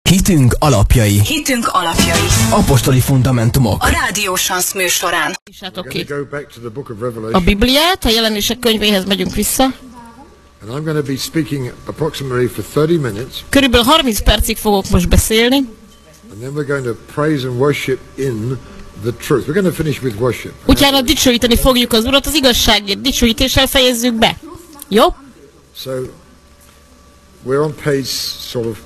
Hitünk alapjai. Hitünk alapjai. Apostoli fundamentumok. A Rádió Sansz műsorán. A Bibliát, a Jelenések könyvéhez megyünk vissza. And I'm going to be speaking approximately for 30 minutes. Körülbelül 30 percig fogok most beszélni. And then we're going to praise and worship in the truth. We're going to finish with worship. Utána dicsőíteni fogjuk az Urat, az igazságért dicsőítéssel fejezzük be. Jó? So we're on page sort of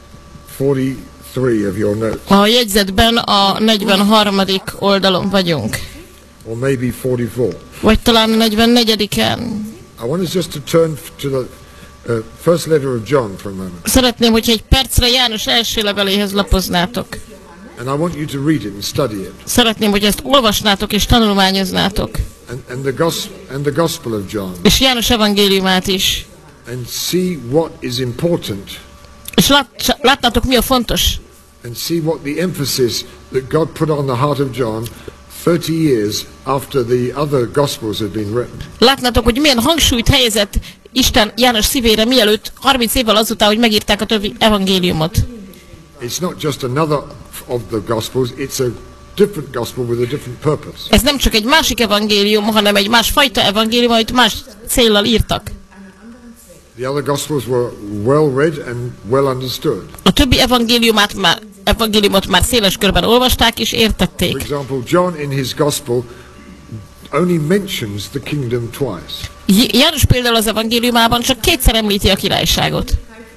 43 of your notes. A jegyzetben a 43. oldalon vagyunk. Or maybe 44. Vagy talán a 44-en. I want us just to turn to the first letter of John for a moment. Szeretném, hogyha egy percre János első leveléhez lapoznátok. And I want you to read it and study it. Szeretném, hogy ezt olvasnátok és tanulmányoznátok. And the Gospel of John. És János evangéliumát is. And see what is important. És látnátok, mi a fontos. And see what the emphasis that God put on the heart of John 30 years after the other Gospels had been written. Látnátok, hogy milyen hangsúlyt helyezett Isten János szívére, mielőtt 30 évvel azután, hogy megírták a többi evangéliumot. It's not just another of the Gospels, it's a different gospel with a different purpose. Ez nem csak egy másik evangélium, hanem egy másfajta evangélium, amit más céllal írtak. The other Gospels were well read and well understood. A többi evangéliumot már széles körben olvasták és értették. For example, John in his Gospel only mentions the kingdom twice. János például az evangéliumában csak kétszer említi a királyságot.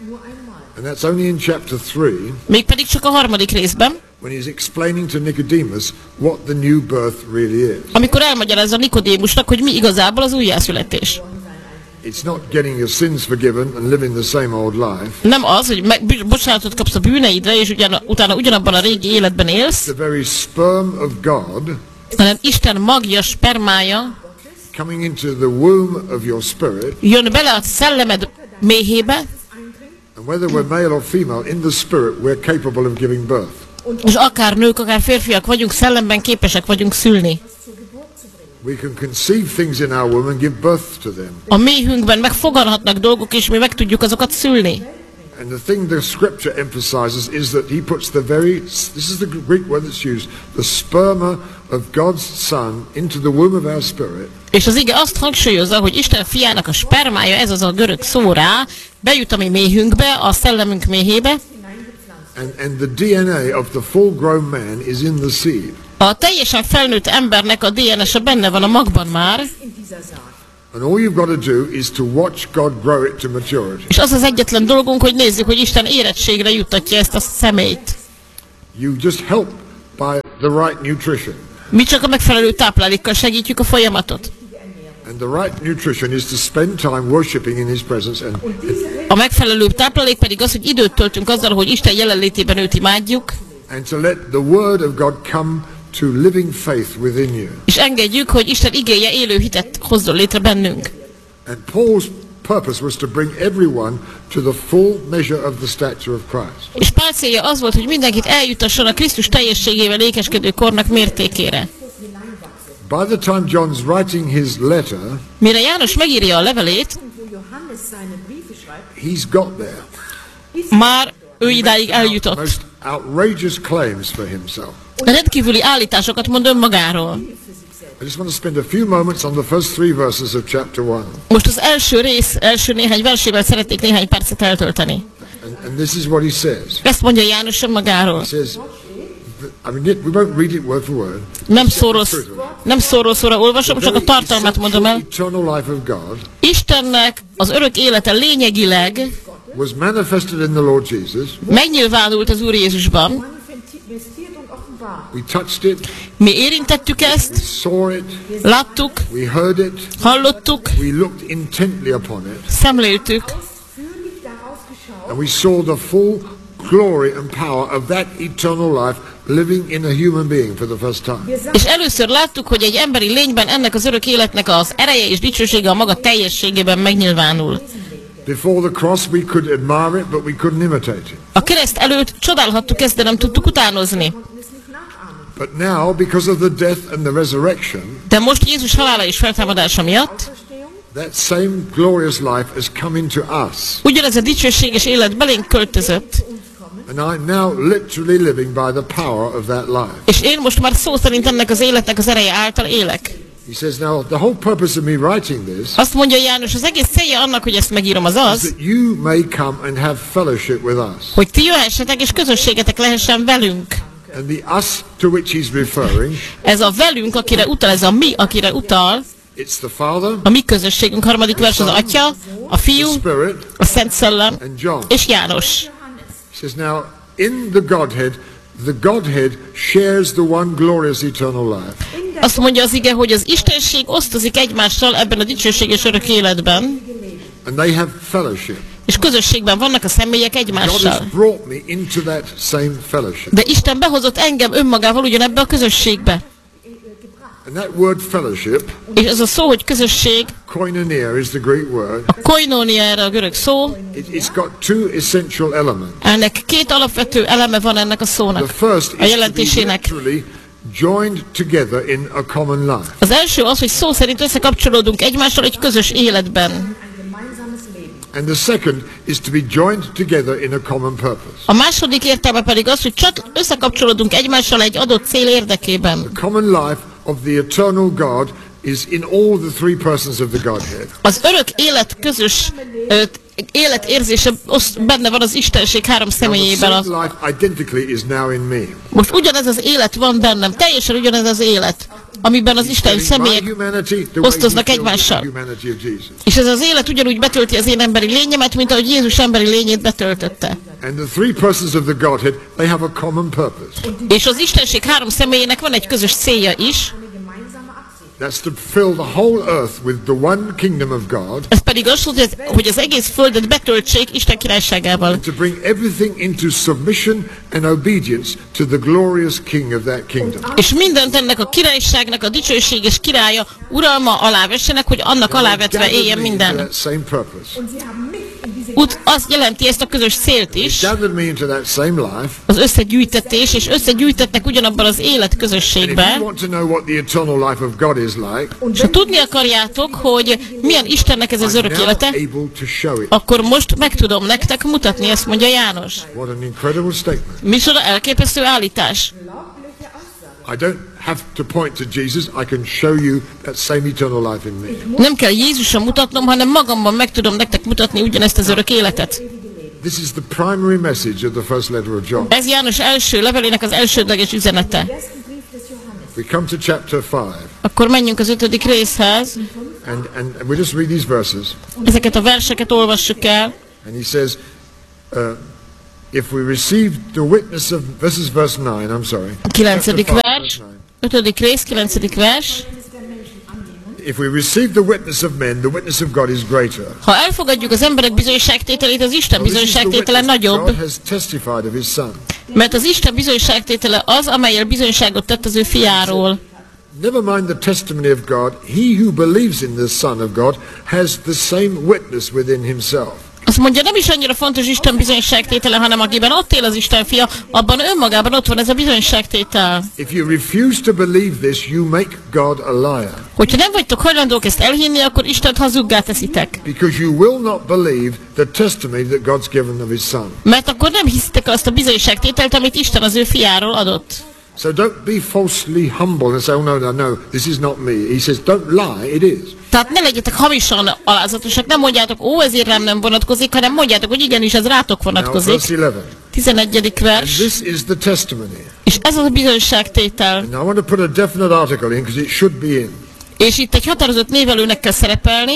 And that's only in chapter 3. Mégpedig csak a harmadik részben, When he's explaining to Nicodemus what the new birth really is. amikor elmagyarázza Nikodémusnak, hogy mi igazából az újjászületés. It's not getting your sins forgiven and living the same old life. Nem az, hogy bocsánatot kapsz a bűneidre, és utána ugyanabban a régi életben élsz, The very sperm of God hanem Isten magja, spermája coming into the womb of your spirit, jön bele a szellemed méhébe, and whether we're male or female, in the spirit we're capable of giving birth. és akár nők, akár férfiak vagyunk, szellemben képesek vagyunk szülni. We can conceive things in our womb and give birth to them. A méhünkben megfoganhatnak dolgok, és mi meg tudjuk azokat szülni. And the thing the scripture emphasizes is that he puts this is the Greek word that's used, the sperma of God's Son into the womb of our spirit. És az ige azt hangsúlyozza, hogy Isten fiának a spermája, ez az a görög szó rá, bejut a mi méhünkbe, a szellemünk méhébe. And the DNA of the full-grown man is in the seed. A teljesen felnőtt embernek a DNS-e benne van a magban már, And all you've got to do is to watch God grow it to maturity. és az az egyetlen dolgunk, hogy nézzük, hogy Isten érettségre juttatja ezt a személyt. You just help by the right nutrition. Mi csak a megfelelő táplálékkal segítjük a folyamatot. And the right nutrition is to spend time worshiping in his presence and A megfelelő táplálék pedig az, hogy időt töltünk azzal, hogy Isten jelenlétében őt imádjuk, to let the word of God come to living faith within you. és engedjük, hogy Isten igéje élő hitet hozzon létre bennünk. And Paul's purpose was to bring everyone to the full measure of the stature of Christ. És Pál célja az volt, hogy mindenkit eljutasson a Krisztus teljességével ékeskedő kornak mértékére. By the time John's writing his letter, Mire János megírja a levelét, he's got there. már ő idáig eljutott. Most outrageous claims for himself. Rendkívüli állításokat mond önmagáról. I just want to spend a few moments on the first 3 verses of chapter 1. Most az első néhány versével szeretnék néhány percet eltölteni. And this is what he says. Ezt mondja János önmagáról. He says, we won't read it word for word. Nem szóról szóra olvasom, csak a tartalmat mondom el. Eternal life of God Istennek az örök élete lényegileg was manifested in the Lord Jesus. megnyilvánult az Úr Jézusban. We touched it. Mi érintettük We ezt, saw it. láttuk, We heard it. hallottuk, We looked intently upon it. szemléltük, And we saw the full glory and power of that eternal life living in a human being for the first time. és először láttuk, hogy egy emberi lényben ennek az örök életnek az ereje és dicsősége a maga teljességében megnyilvánul. Before the cross we could admire it, but we couldn't imitate it. A kereszt előtt csodálhattuk ezt, de nem tudtuk utánozni. But now, because of the death and the resurrection, De most Jézus halála és feltámadása miatt that same glorious life has come into us. ugyanez a dicsőséges élet belénk költözött, And I'm now literally living by the power of that life. És én most már szó szerint ennek az életnek az ereje által élek. He says, now the whole purpose of me writing this Azt mondja János, az egész célja annak, hogy ezt megírom, az is az, that you may come and have fellowship with us. hogy ti jöhessetek és közösségetek lehessen velünk. And the us to which he's referring, Ez a velünk, akire utal, ez a mi, akire utal, it's the Father, a mi közösségünk, harmadik vers az Atya, a Fiú, the Spirit, a Szent Szellem and John. és János. He says, now in the Godhead shares the one glorious eternal life. Azt mondja az ige, hogy az Istenség osztozik egymással ebben a dicsőséges örök életben, And they have fellowship. és közösségben vannak a személyek God has egymással. brought me into that same fellowship. De Isten behozott engem önmagával ugyanebbe a közösségbe. And that word fellowship, És ez a szó, hogy közösség, koinonia is the Greek word. a koinónia erre a görög szó, It's got two essential elements. ennek két alapvető eleme van ennek a The szónak, first a is to be jelentésének. literally joined together in a common life. Az első az, hogy szó szerint összekapcsolódunk egymással egy közös életben. And the second is to be joined together in a common purpose. A második értelme pedig az, hogy csak összekapcsolódunk egymással egy adott cél érdekében. The common life of the eternal God is in all the three persons of the Godhead. Az örök élet közös életérzése benne van az Istenség három Now, the személyében. same life identically is now in me. Most ugyanez az élet van bennem, teljesen ugyanez az élet, amiben az Isten My személyek humanity, the way osztoznak he filled egymással. the humanity of Jesus. És ez az élet ugyanúgy betölti az én emberi lényemet, mint ahogy Jézus emberi lényét betöltötte. And the three persons of the Godhead, they have a common purpose. És az Istenség három személyének van egy közös célja is, That's to fill the whole earth with the one kingdom of God, ez pedig az, hogy az egész földet betöltsék Isten királyságával. to bring everything into submission and obedience to the glorious King of that kingdom. És mindent ennek a királyságnak, a dicsőséges királya uralma alá vessenek, hogy annak alávetve éljen Gathered me into minden. that same purpose. Azt jelenti ezt a közös célt is, Gathered me into that same life. az összegyűjtetés, és összegyűjtetnek ugyanabban az And if you életközösségbe. want to know what the eternal life of God is like, És ha tudni akarjátok, hogy milyen Istennek ez az I'm örök now élete, able to show it. akkor most meg tudom nektek mutatni, ezt mondja János. What an incredible statement. Micsoda elképesztő állítás. I don't have to point to Jesus. I can show you that same eternal life in me. Nem kell Jézusra mutatnom, hanem magamban meg tudom nektek mutatni ugyanezt az örök életet. This is the primary message of the first letter of John. Ez János első levelének az elsődleges üzenete. We come to chapter 5, Akkor menjünk az 5. részhez. and we just read these verses. Ezeket a verseket olvassuk el. And he says, if we receive the witness of, this is verse 9, I'm sorry. 9. Chapter 5, vers. verse 9. 5. rész, 9. vers. If we receive the witness of men, the witness of God is greater. Ha elfogadjuk az emberek bizonyságtételét, az Isten Now, this is the bizonyságtétele witness nagyobb, God has testified of his Son. mert az Isten bizonyságtétele az, amellyel bizonyságot tett az ő fiáról. Never mind the testimony of God. He who believes in the Son of God has the same witness within himself. Azt mondja, nem is annyira fontos Isten bizonyságtétele, hanem akiben ott él az Isten fia, abban önmagában ott van ez a bizonyságtétel. If you refuse to believe this, you make God a liar. Hogyha nem vagytok hajlandók ezt elhinni, akkor Istent hazuggá teszitek. Because you will not believe the testimony that God's given of his Son. Mert akkor nem hiszitek azt a bizonyságtételt, amit Isten az ő fiáról adott. So don't be falsely humble and say, oh no, this is not me. He says, don't lie, it is. Tehát ne legyetek hamisan alázatosak, nem mondjátok, ezért rám nem vonatkozik, hanem mondjátok, hogy igenis, ez rátok Now, vonatkozik. verse 11. 11. And vers. this is the testimony. És ez az a bizonyságtétel. And I want to put a definite article in because it should be in. És itt egy határozott névelőnek kell szerepelni.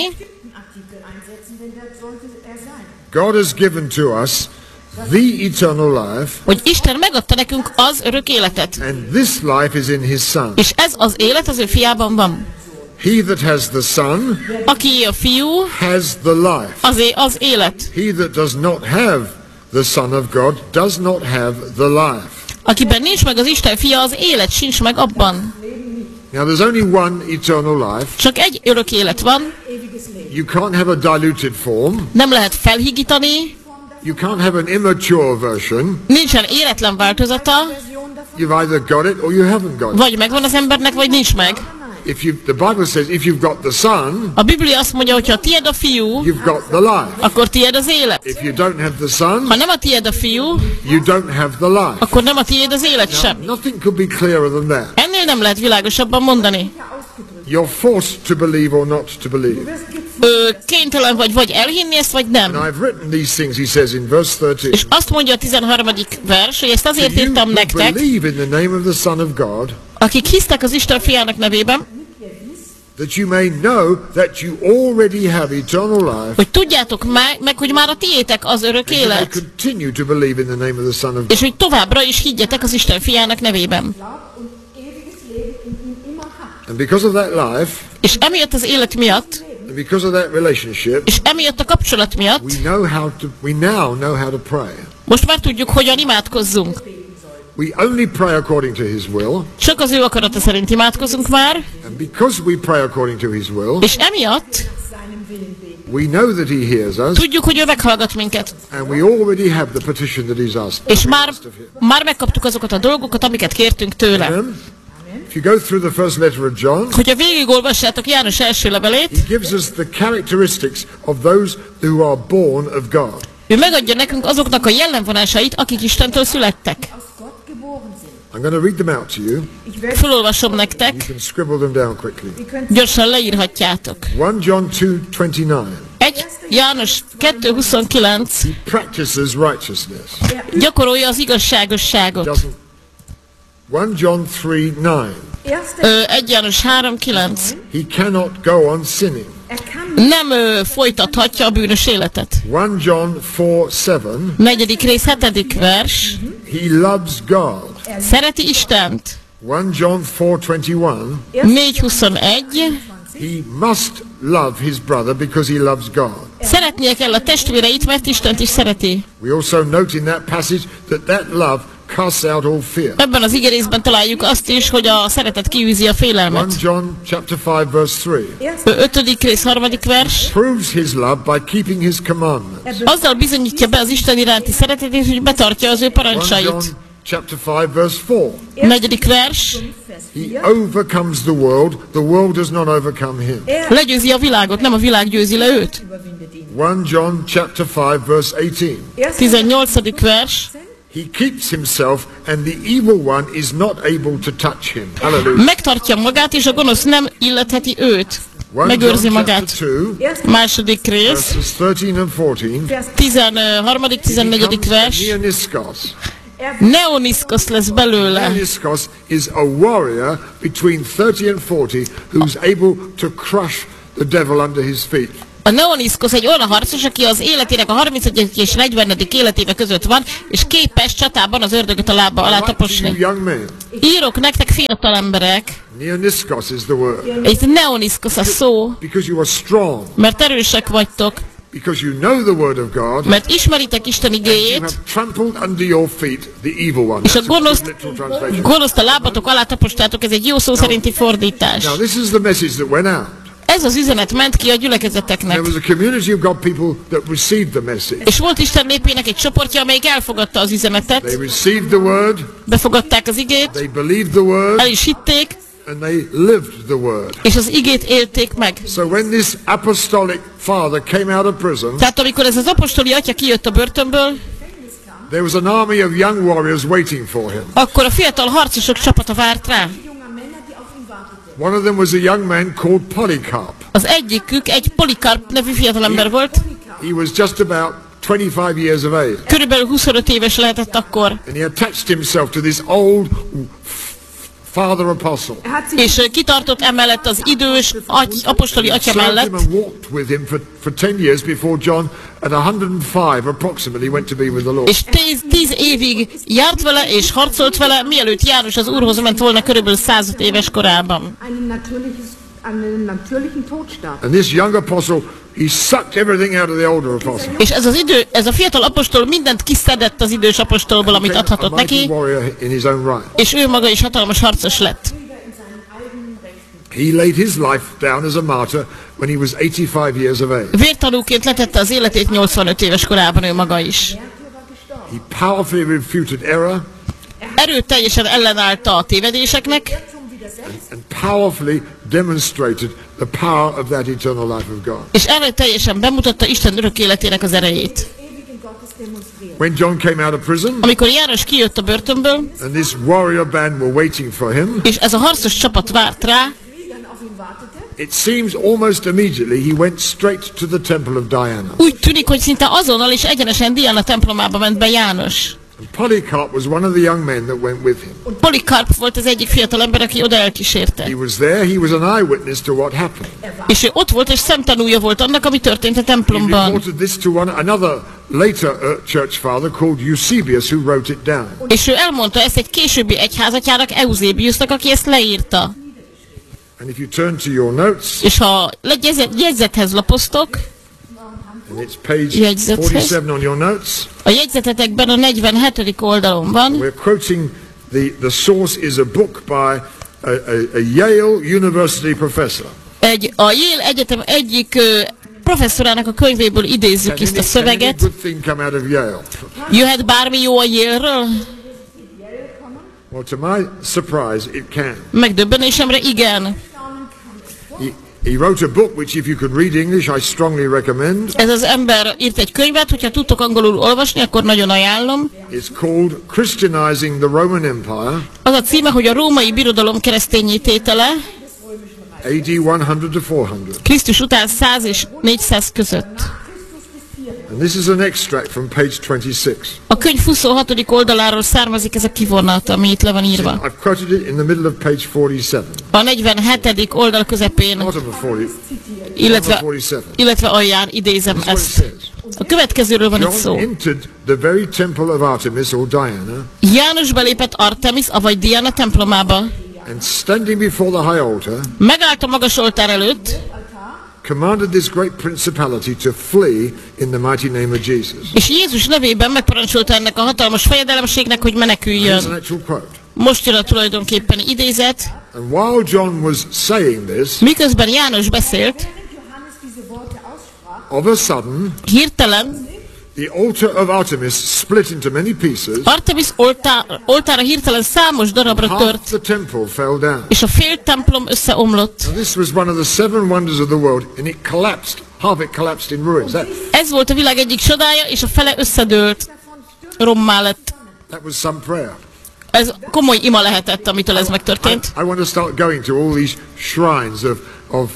God has given to us the eternal life, Hogy Isten megadta nekünk az örök életet. and this life is in his Son. És ez az élet az ő fiában van. He that has the Son Aki a fiú, has the life. az élet. He that does not have the Son of God does not have the life. Akiben nincs meg az Isten fia, az élet sincs meg abban. Now there's only one eternal life. Csak egy örök élet van, You can't have a diluted form. nem lehet felhigítani, You can't have an immature version. nincsen éretlen változata, You've either got it or you haven't got it. vagy megvan az embernek, vagy nincs meg. The Bible says if you've got the Son, A Biblia azt mondja, hogy ha tied a fiú, you've got the life. akkor tied az élet. If you don't have the Son, Ha nem a tied a fiú, you don't have the life. akkor nem a tied az élet sem. Nothing could be clearer than that. Ennél nem lehet világosabban mondani. You're forced to believe or not to believe. Kénytelen vagy elhinni ezt, vagy nem. And I've written these things, he says in verse 13. És azt mondja a 13. vers, hogy ezt azért You írtam who nektek, believe in the name of the Son of God, akik hisztek az Isten fiának nevében, that you may know that you already have eternal life, hogy tudjátok meg, hogy már a tiétek az örök and you may élet, continue to believe in the name of the Son of God. és hogy továbbra is higgyetek az Isten fiának nevében. And because of that life, És emiatt az élet miatt, and because of that relationship, és emiatt a kapcsolat miatt, we now know how to pray. most már tudjuk, hogyan imádkozzunk. We only pray according to His will, Csak az ő akarata szerint imádkozunk már, and because we pray according to His will, és emiatt we know that He hears us, tudjuk, hogy ő meghallgat minket. and we already have the petition that He's asked. És már megkaptuk azokat a dolgokat, amiket kértünk tőle. Amen. If you go through the first letter of John, Hogyha végigolvassátok János első levelét, he gives us the characteristics of those who are born of God. ő megadja nekünk azoknak a jellemvonásait, akik Istentől születtek. I'm going to read them out to you. Felolvasom You nektek, can scribble them down quickly. gyorsan leírhatjátok. 1 John 2:29. 1 János 2:29 Practices righteousness. gyakorolja az igazságosságot. Doesn't. 1 John 3:9. 1 János 3:9 He cannot go on sinning. nem folytathatja a bűnös életet. 1 John 4:7. 4. rész 7. vers. He loves God. Szereti Istent. 1 John 4:21. 4:21 He must love his brother because he loves God. szeretnie kell a testvéreit, mert Istent is szereti. We also note in that passage that love casts out all fear. Ebben az igerészben találjuk azt is, hogy a szeretet kiűzi a 1 félelmet. John chapter 5 verse 3. 5. rész 3. vers. Proves his love by keeping his commandments. Azzal bizonyítja be az Isten iránti szeretetét, hogy betartja az ő 1 John parancsait. chapter 5 verse 4. 4. vers. He overcomes the world does not overcome him. Legyőzi a világot, nem a világ győzi le őt. 1 John chapter 5 verse 18. 18. vers. He keeps himself and the evil one is not able to touch him. Hallelujah. Megtartja magát, és a gonosz nem illetheti őt. 1 Megőrzi John magát. chapter 2 Második rész. verses 13 and 14. 13. 14. vers. Neoniskos. Neoniszkosz lesz belőle. Neoniskos is a warrior between 30 and 40 who's able to crush the devil under his feet. A Neoniszkosz egy olyan harcos, aki az életének a 31. és 40. életéve között van, és képes csatában az ördögöt a lába alá You taposni. young men, Írok nektek, fiatal emberek, Neoniskos is the word. egy Neoniszkosz a szó, Because you are strong, mert erősek vagytok, because you know the word of God, mert ismeritek Isten you igéjét, have trampled under your feet the evil one. és a That's a good gonoszt, literal translation. gonoszt a lábatok alá tapostátok, ez egy jó szó szerinti fordítás. Now this is the message that went out. Ez az üzenet ment ki a There gyülekezeteknek. was a community of God people that received the message. És volt Isten népének egy csoportja, amelyik elfogadta az They üzenetet, received the word, befogadták az igét, they believed the word, el is hitték, and they lived the word. és az igét élték meg. So when this apostolic father came out of prison, Tehát amikor ez az apostoli atya kijött a börtönből, there was an army of young warriors waiting for him. akkor a fiatal harcosok csapata várt rá. One of them was a young man called Polycarp. Az egyikük egy Polikarp nevű fiatalember volt, He was just about 25 years of age. körülbelül 25 éves lehetett akkor, And he attached himself to this old father apostle. és kitartott emellett az idős apostoli atya Served him mellett, and walked with him for 10 years before John at 105 approximately went to be with the Lord. és 10 évig járt vele és harcolt vele, mielőtt János az Úrhoz ment volna körülbelül 105 éves korában. einen natürlichen Tod starb. And this young apostle, he sucked everything out of the older apostle. És ez a fiatal apostol mindent kiszedett az idős apostolból, amit adhatott A mighty neki, warrior in his own right. és ő maga is hatalmas harcos lett. He laid his life down as a martyr when he was 85 years of age. Vértanúként letette az életét 85 éves korában ő maga is. He powerfully refuted error. Erőteljesen ellenállta a tévedéseknek, and powerfully demonstrated the power of that eternal life of God. És erre teljesen bemutatta Isten örök életének az erejét. Ewigen Gottes demonstriert. When John came out of prison, Amikor János kijött a börtönből, and this warrior band were waiting for him, és ez a harcos csapat várt rá, Kriegern auf ihn wartete, it seems almost immediately he went straight to the temple of Diana. úgy tűnik, hogy szinte azonnal és egyenesen Diana templomába ment be János. And Polycarp was one of the young men that went with him. Polikarp volt az egyik fiatal ember, aki oda elkísérte. He was there, he was an eyewitness to what happened. És ő ott volt, és szemtanúja volt annak, ami történt a He templomban. reported this to another later church father called Eusebius, who wrote it down. És ő elmondta ezt egy későbbi egyházatjának, Eusebiusnak, aki ezt leírta. And if you turn to your notes, És ha jegyzethez lapoztok, and it's page Jegyzethez. 47 on your notes, a jegyzetetekben a 47. oldalon van, we're quoting the source is a book by a Yale University professor. a Yale Egyetem egyik professzorának a könyvéből idézzük ezt a Can any szöveget. good thing come out of Yale? Jöhet bármi jó a Yale-ről? Well, to my surprise, it can. Megdöbbenésemre igen. He wrote a book which, if you could read English, I strongly recommend. Ez az ember írt egy könyvet, hogyha tudtok angolul olvasni, akkor nagyon ajánlom. It's called Christianizing the Roman Empire, Az a címe, hogy a római birodalom keresztényé tétele, AD 100 to 400. Krisztus után 100 és 400 között. And this is an extract from page 26. A könyv 26. oldaláról származik ez a kivonat, ami itt le van írva. I've quoted it in the middle of page 47. A 47. oldal közepén, Bottom of 40, illetve, 47. illetve alján idézem That's what it ezt. says. A következőről van itt szó. John entered the very temple of Artemis or Diana, János belépett Artemis, avagy Diana templomába. and standing before the high altar, Megállt a magas oltár előtt, commanded this great principality to flee in the mighty name of Jesus. és Jézus nevében megparancsolta ennek a hatalmas fejedelemségnek, hogy Here's an meneküljön. actual quote. Most jön a tulajdonképpen idézet. And while John was saying this, Miközben János beszélt, Johannes diese Worte aussprach, of a sudden, hirtelen the altar of Artemis split into many pieces. Artemis oltára hirtelen számos darabra Half tört, the temple fell down. és a fél templom összeomlott. Now, this was one of the 7 wonders of the world, and it collapsed. Half it collapsed in ruins. Ez volt a világ egyik csodája, és a fele összedőlt, rommá lett. That was some prayer. Ez komoly ima lehetett, amitől ez megtörtént. I want to start going to all these shrines of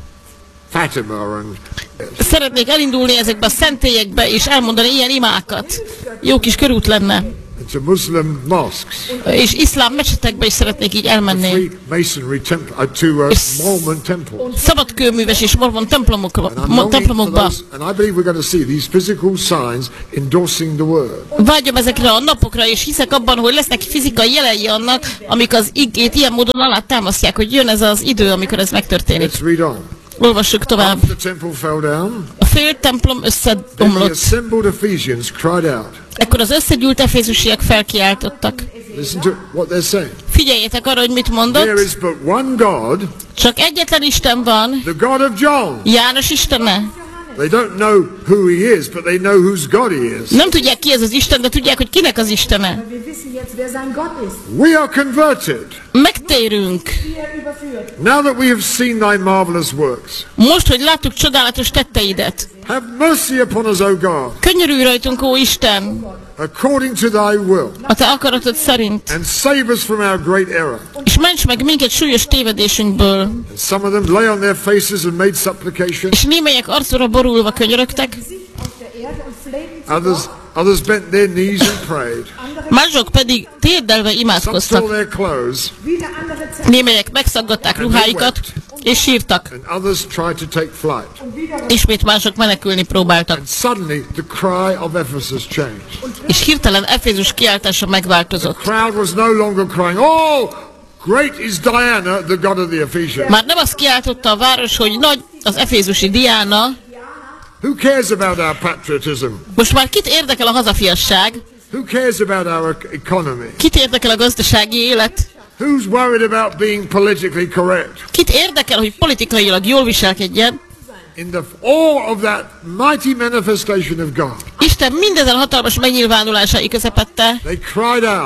Fatima and Szeretnék elindulni ezekbe a szentélyekbe, és elmondani ilyen imákat. Jó kis körút lenne. to Muslim mosques, És iszlám mecsetekbe is szeretnék így elmenni. Freemasonry temple, to Mormon temples. Szabadkőműves és mormon And I'm longing for templomokba. those, and I believe we're going to see these physical signs endorsing the word. Vágyom ezekre a napokra, és hiszek abban, hogy lesznek fizikai jelei annak, amik az igét ilyen módon alá támasztják, hogy jön ez az idő, amikor ez megtörténik. Let's read on. Olvassuk tovább. After the temple fell down, A fél templom then the összeomlott. assembled Ephesians cried out. Ekkor az összegyűlt efézusiak felkiáltottak. Listen to what they're saying. Figyeljetek arra, hogy mit There mondott. is but one God, Csak egyetlen Isten van, the God of John. János istene. They don't know who he is, but they know whose God he is. Nem tudják ki ez az Isten, de tudják, hogy kinek az istene. wir wissen jetzt, wer sein Gott ist, We are converted. Megtérünk. wie er überführt. Now that we have seen thy marvelous works, Most, hogy láttuk csodálatos tetteidet. have mercy upon us, O God, Könyörülj rajtunk, ó Isten, according to thy will, a te akaratod szerint. and save us from our great error. És ments meg minket súlyos tévedésünkből. And some of them lay on their faces and made supplication. És némelyek arcra borulva könyörögtek, Auf der Erde und flehten zu Others bent their knees and prayed. mások pedig térdelve Some imádkoztak. tore their clothes, wieder andere Némelyek megszaggatták ruháikat, és sírtak. and others tried to take flight. Ismét mások menekülni próbáltak. And suddenly the cry of Ephesus changed. És hirtelen Efézus kiáltása megváltozott. Crowd was no longer crying, "Oh, great is Diana, the god of the Ephesians." Már nem azt kiáltotta a város, hogy nagy az efézusi Diana, Who cares about our patriotism? most már kit érdekel a hazafiasság, Who cares about our economy? kit érdekel a gazdasági élet, Who's worried about being politically correct? kit érdekel, hogy politikailag jól viselkedjen. In the awe of that mighty manifestation of God, Isten mindezen hatalmas megnyilvánulásai közepette they cried out,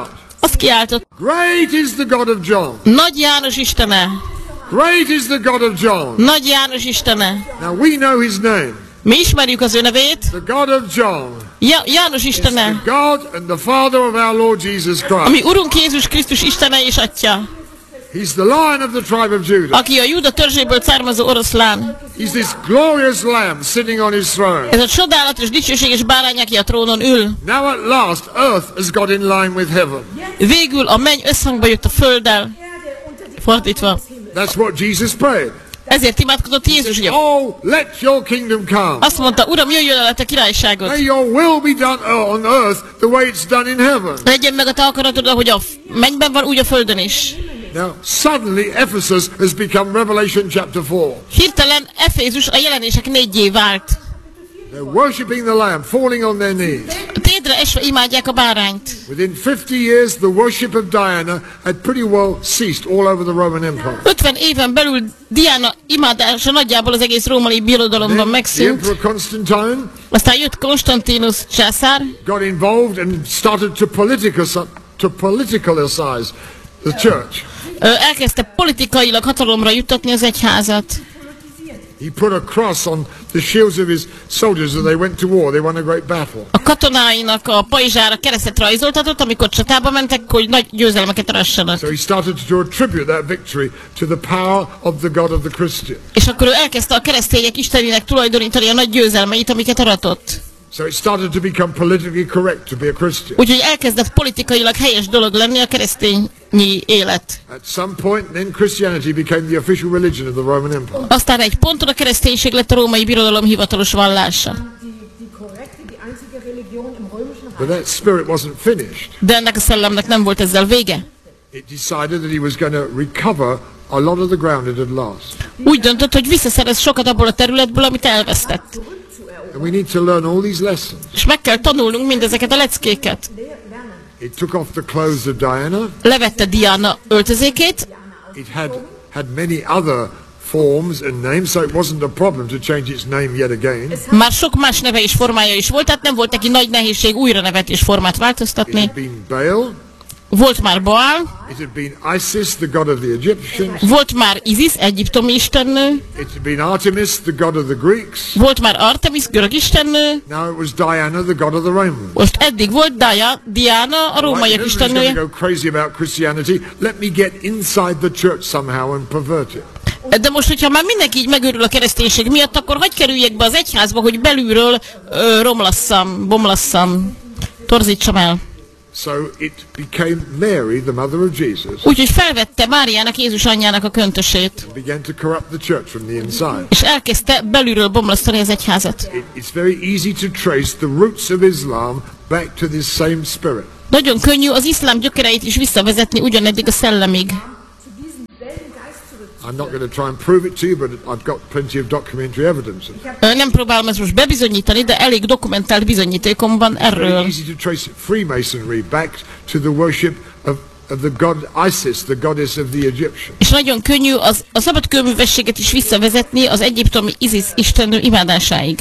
azt kiáltott, Great is the God of John. Nagy János Istene, Great is the God of John. Nagy János Istene. Now we know his name. Mi ismerjük az ő nevét. The God of John. János Istene, The God and the Father of our Lord Jesus Christ. ami Urunk Jézus Krisztus Istene és Atya, He's the Lion of the tribe of Judah. aki a Júda törzséből származó oroszlán. He's this glorious Lamb sitting on his throne. Ez a csodálatos, dicsőséges bárány, aki a trónon ül. Now at last, earth has got in line with heaven. Végül a menny összhangba jött a földdel. Fordítva. That's what Jesus prayed. Ezért imádkozott Jézus, ugye? Oh, let your kingdom come. Azt mondta, Uram, jöjjön el a te királyságod. May your will be done on earth the way it's done in heaven. Legyen meg a te akaratod, ahogy a mennyben van, úgy a földön is. Now, suddenly Ephesus has become Revelation chapter 4. Hirtelen Efézus a jelenések 4-jé vált. They're worshipping the Lamb, falling on their knees. Térdre esve imádják a bárányt. Within 50 years, the worship of Diana had pretty well ceased all over the Roman Empire. 50 éven belül Diana imádása nagyjából az egész római birodalomban Then the megszűnt. Emperor Constantine Aztán jött Konstantinus császár, got involved and started to politicalize the church. elkezdte politikailag hatalomra juttatni az egyházat. He put a cross on the shields of his soldiers as they went to war. They won a great battle. A katonáinak a pajzsára keresztet rajzoltatott, amikor csatába mentek, hogy nagy győzelmeket arassanak. So he started to attribute that victory to the power of the God of the Christian. És akkor ő elkezdte a keresztények istenének tulajdonítani a nagy győzelmeit, amiket aratott. So it started to become politically correct to be a Christian. Úgyhogy elkezdett politikailag helyes dolog lenni a keresztényi élet. At some point, then Christianity became the official religion of the Roman Empire. Aztán egy ponton a kereszténység lett a római birodalom hivatalos vallása. But that spirit wasn't finished. De ennek a szellemnek nem volt ezzel vége. It decided that he was going to recover a lot of the ground it had lost. Úgy döntött, hogy visszaszerez sokat abból a területből, amit elvesztett. And we need to learn all these lessons. És meg kell tanulnunk mindezeket a leckéket. It took off the clothes of Diana. Levette Diana öltözékét, It had many other forms and names, so it wasn't a problem to change its name yet again. már sok más neve és formája is volt, tehát nem volt neki nagy nehézség újra nevet és formát It változtatni. had been Baal. Volt már Baal, It had been Isis, the god of the Egyptians. volt már Isis, egyiptomi istennő, It had been Artemis, the god of the Greeks. volt már Artemis, görög istennő, Now it was Diana, the god of the Romans. most eddig volt Diana, a rómaiak Everybody's going to istennője. go crazy about Christianity. Let me get inside the church somehow and pervert it. De most, hogyha már mindenki így megőrül a kereszténység miatt, akkor hadd kerüljek be az egyházba, hogy belülről bomlasszam, torzítsam el. So it became Mary, the mother of Jesus, Úgyhogy felvette Máriának, Jézus anyjának a köntösét, and began to corrupt the church from the inside. és elkezdte belülről bomlasztani az egyházat. It's very easy to trace the roots of Islam back to this same spirit. Nagyon könnyű az iszlám gyökereit is visszavezetni ugyaneddig a szellemig. I'm not going to try and prove it to you, but I've got plenty of documentary evidence of it. Nem próbálom ezt most bebizonyítani, de elég dokumentált bizonyítékom van Very erről. easy to trace Freemasonry back to the worship of the god Isis, the goddess of the Egyptians. És nagyon könnyű a szabadkőművességet is visszavezetni az egyiptomi Isis istennő imádásáig.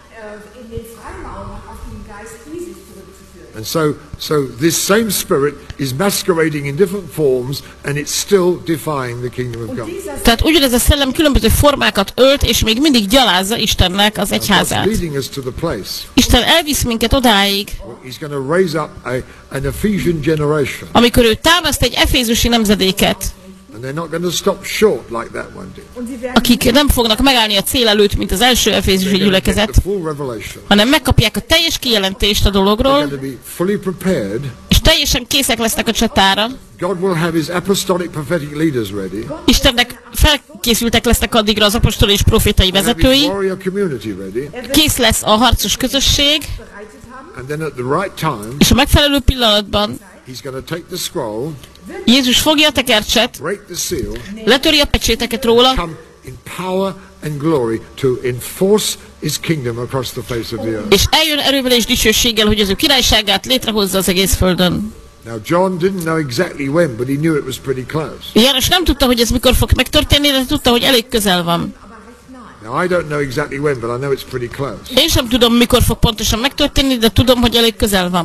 And so this same spirit is masquerading in different forms, and it's still defying the kingdom of God. Tehát ugyanez a szellem különböző formákat ölt, és még mindig gyalázza Istennek az God's egyházát. leading us to the place Isten elvisz minket odáig, where He's going to raise up an Ephesian generation, amikor ő támaszt egy efézusi nemzedéket, and they're not going to stop short like that one did. akik nem fognak megállni a cél előtt, mint az első efézusi They're going to get gyülekezet, the full revelation. hanem megkapják a teljes kijelentést a They're dologról, going to be fully prepared. és teljesen készek lesznek a csatára. God will have His apostolic prophetic leaders ready. Istennek felkészültek lesznek addigra az apostoli és profétai Have His vezetői, warrior community ready. kész lesz a harcos közösség, And then at the right time, és a megfelelő pillanatban He's going to take the scroll, Jézus fogja a tekercset, break the seal, letöri a pecséteket róla, come in power and glory to enforce His kingdom across the face of the earth. és eljön erővel és dicsőséggel, hogy az ő királyságát létrehozza az egész földön. Now John didn't know exactly when, but he knew it was pretty close. János nem tudta, hogy ez mikor fog megtörténni, de tudta, hogy elég közel van. Now I don't know exactly when, but I know it's pretty close. Én sem tudom, mikor fog pontosan megtörténni, de tudom, hogy elég közel van.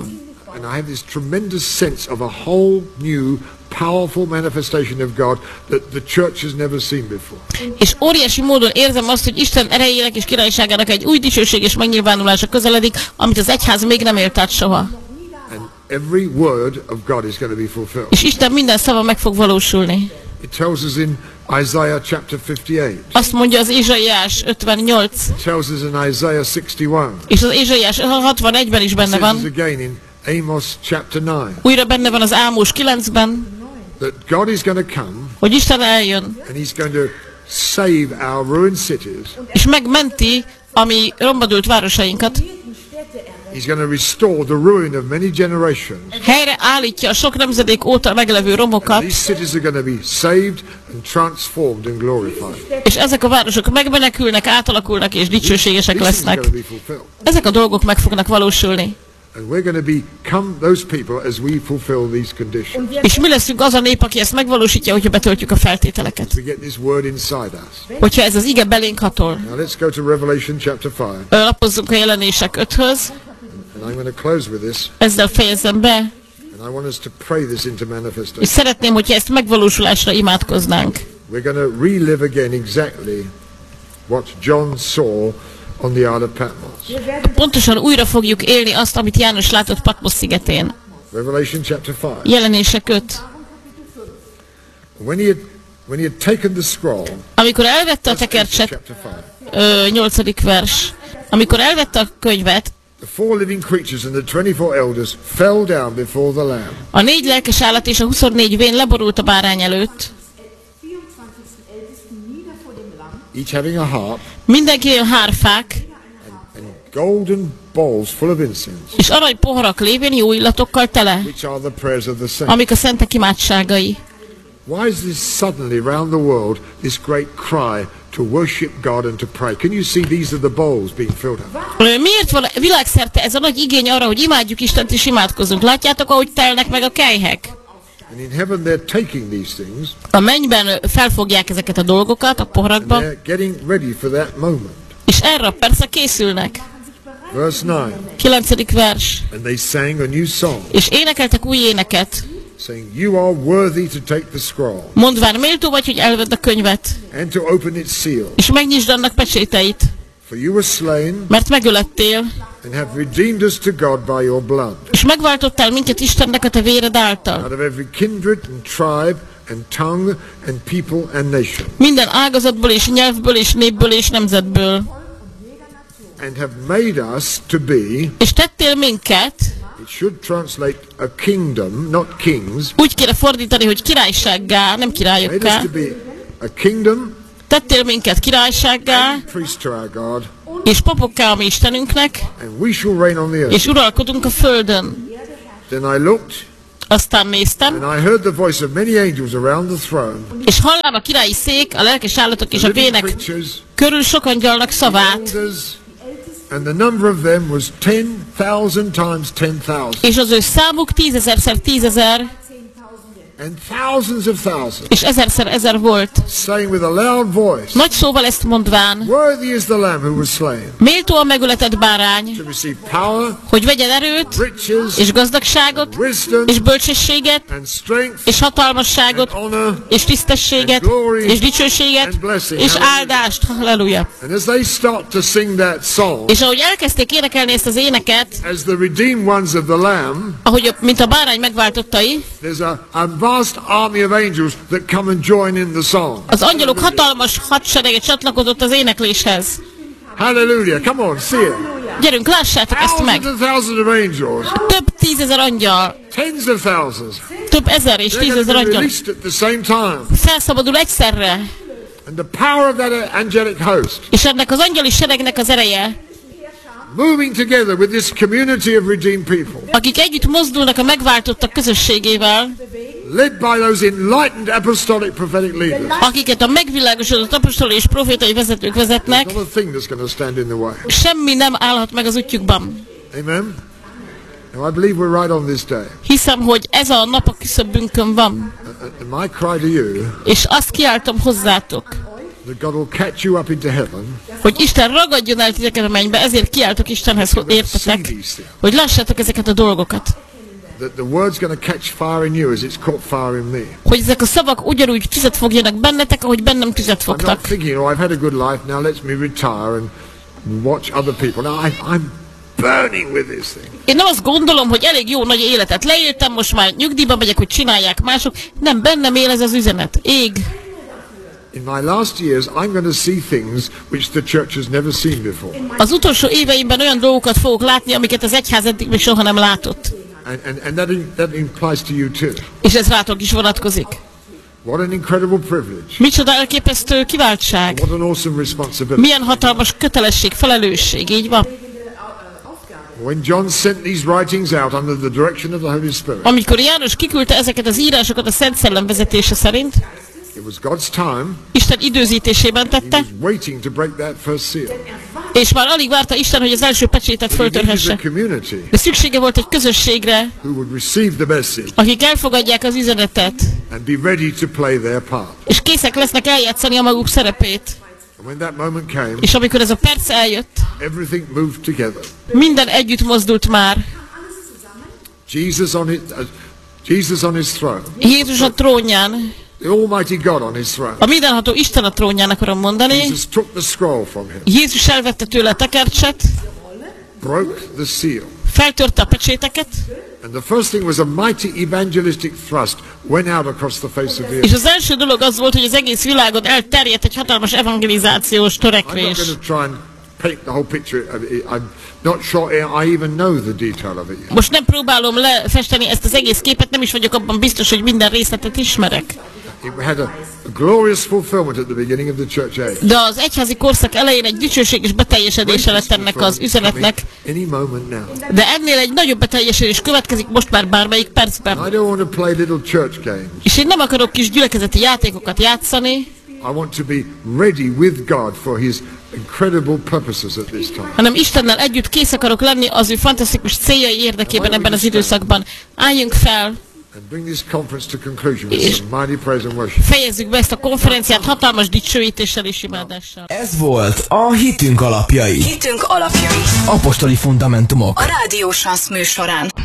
And I have this tremendous sense of a whole new, powerful manifestation of God that the church has never seen before. És óriási módon érzem azt, hogy Isten erejének és királyságának egy új dicsőséges megnyilvánulása közeledik, amit az egyház még nem élt át soha. And every word of God is going to be fulfilled. És Isten minden szava meg fog valósulni. It tells us in Isaiah chapter 58. Azt mondja az Ézsaiás 58. It tells us in Isaiah 61. És az Ézsaiás 61-ben is benne It says van. again in Amos chapter 9. Újra benne van az Ámos 9-ben, That God is going to come hogy Isten eljön, and He's going to save our ruined cities. és megmenti a mi rombadult városainkat. He's going to restore the ruin of many generations. Helyre állítja a sok nemzedék óta meglevő romokat, These cities are going to be saved and transformed and glorified. és ezek a városok megmenekülnek, átalakulnak és dicsőségesek These things are lesznek. going to be fulfilled. Ezek a dolgok meg fognak valósulni. And we're going to become those people as we fulfill these conditions. És mi leszünk az a nép, aki ezt megvalósítja, hogyha betöltjük a feltételeket. We get this word inside us. Hogyha ez az ige belénk hatol. Now let's go to Revelation chapter 5. Lapozzunk a jelenések 5-höz, And I'm going to close with this. ezzel fejezem be, And I want us to pray this into és manifestation. szeretném, hogyha ezt megvalósulásra imádkoznánk. We're going to relive again exactly what John saw on the Isle of Patmos. Pontosan újra fogjuk élni azt, amit János látott Patmos szigetén. Revelation chapter 5. Jelenések 5. When he had taken the scroll, Amikor elvette a tekercset, chapter 5, 8. vers, amikor elvette a könyvet, the four living creatures and the 24 elders fell down before the Lamb. a 4 lelkes állat és a 24 vén leborult a bárány előtt, Each having a harp mindenkinél hárfák, and golden bowls full of incense, és arany poharak lévén jó illatokkal tele, which are the prayers of the saints. amik a szentek imádságai. Why is this suddenly around the world, this great cry to worship God and to pray? Can you see these are the bowls being filled up? Miért van világszerte ez a nagy igény arra, hogy imádjuk Istent és imádkozunk? Látjátok, ahogy telnek meg a kelyhek? And in heaven they're taking these things A mennyben felfogják ezeket a dolgokat a and poharakba, they're getting ready for that moment. és erre persze készülnek. Verse 9. 9. vers. And they sang a new song, És énekeltek új éneket, saying, You are worthy to take the scroll mondván méltó vagy, hogy elvedd a könyvet, and to open its seal. és megnyisd annak pecséteit, For you were slain mert megölettél, and have redeemed us to God by your blood, és megváltottál minket Istennek a te véred által. out of every kindred and tribe and tongue and people and nation, Minden ágazatból és nyelvből és népből és nemzetből. and have made us to be, És tettél minket, it should translate a kingdom, not kings, úgy kéne fordítani, hogy királysággá, nem made us királyokká. to be a kingdom, Tettél minket királysággá, priest to our God, és papokká a mi Istenünknek, and we shall reign on the earth. és uralkodunk a földön. Then I looked, Aztán néztem, and I heard the voice of many angels around the throne, és hallám a királyi szék, a lelkes állatok és the a living vének creatures, körül sok angyalnak szavát, elders, and the number of them was 10,000 times 10,000, és az ő számuk 10.000-szer 10.000, and thousands of thousands, és 1000-szer 1000 volt. saying with a loud voice, Nagy szóval ezt mondván, Worthy is the Lamb who was slain, méltó a megöletett bárány, to receive power, hogy vegyen erőt, riches, és gazdagságot, wisdom, és bölcsességet, and strength, és hatalmasságot, and honor. és tisztességet, és dicsőséget, és áldást. Halleluja. And as they start to sing that song, És ahogy elkezdték énekelni ezt az éneket, as the redeemed ones of the Lamb, ahogy mint a bárány megváltottai, there's a vast army of angels that come and join in the song. az angyalok hatalmas hadserege csatlakozott az énekléshez. Hallelujah. Come on, see it. Gyerünk, lássátok ezt meg! Thousands and thousands of angels, Több 10.000 angyal, tens of thousands, több ezer és they're going 10.000 to be angyal released at the same time. felszabadul egyszerre, And the power of that angelic host, és ennek az angyali seregnek az ereje, moving together with this community of redeemed people, akik együtt mozdulnak a megváltottak közösségével, led by those enlightened apostolic prophetic leaders. akiket a megvilágosodott apostoli és profétai vezetők vezetnek, Not a thing that's going to stand in the way. semmi nem állhat meg az útjukban. Amen. Now I believe we're right on this day. Hiszem, hogy ez a nap a küszöbünkön van, And my cry to you, és azt kiáltom hozzátok, that God will catch you up into heaven, hogy Isten ragadjon el titeket a mennybe, ezért kiáltok Istenhez, hogy see értetek, these things. hogy lássátok ezeket a dolgokat. that the word's going to catch fire in you as it's caught fire in me. Hogy ezek a szavak ugyanúgy tüzet fogjanak bennetek, ahogy bennem tüzet I'm not fogtak. thinking, oh, I've had a good life, now let me retire and watch other people. No, I'm burning with this thing. Én nem azt gondolom, hogy elég jó nagy életet leéltem, most már nyugdíjba megyek, hogy csinálják mások. Nem, bennem él ez az üzenet. Ég. In my last years, I'm going to see things which the church has never seen before. Az utolsó éveimben olyan dolgokat fogok látni, amiket az egyház eddig még soha nem látott. And that implies to you too. És ez rátok is vonatkozik. What an incredible privilege. Micsoda elképesztő kiváltság. What an awesome responsibility. Milyen hatalmas kötelesség, felelősség, így van. When John sent these writings out under the direction of the Holy Spirit, Amikor János kiküldte ezeket az írásokat a Szent Szellem vezetése szerint, it was God's time. Isten időzítésében He tette, was waiting to break that first seal. és már alig várta Isten, hogy az első pecsétet He needed a föltörhesse. community De szüksége volt egy közösségre, who would receive the message akik elfogadják az üzenetet, and be ready to play their part. és készek lesznek eljátszani a maguk szerepét. And when that moment came, És amikor ez a perc eljött, everything moved together. minden együtt mozdult már. Jesus on his throne. Jézus a trónján, The Almighty God on his throne. a mindenható Isten a trónján akarom mondani. Jesus took the scroll from him, Jézus elvette tőle a tekercset, broke the seal. feltörte a pecséteket, And the first thing was a mighty evangelistic thrust went out across the face of the és earth. az első dolog az volt, hogy az egész világon elterjedt egy hatalmas evangelizációs I'm not törekvés. going to try and paint the whole picture. I'm not sure I even know the detail of it yet. Most nem próbálom lefesteni ezt az egész képet, nem is vagyok abban biztos, hogy minden részletet ismerek. It had a glorious fulfillment at the beginning of the church age. De az egyházi korszak elején egy dicsőséges beteljesedése lett ennek az üzenetnek, Any moment now. de ennél egy nagyobb beteljesedés következik most már bármelyik I percben. don't want to play little church games. És én nem akarok kis gyülekezeti játékokat játszani, I want to be ready with God for his incredible purposes at this time. hanem Istennel együtt kész akarok lenni az ő fantasztikus céljai érdekében ebben az időszakban. Álljunk fel, And bring this conference to conclusion with some mighty praise and worship. fejezzük be ezt a konferenciát hatalmas dicsőítéssel és imádással. Ez volt a Hitünk alapjai. Hitünk alapjai. Apostoli fundamentumok. A Rádió Sansz műsorán.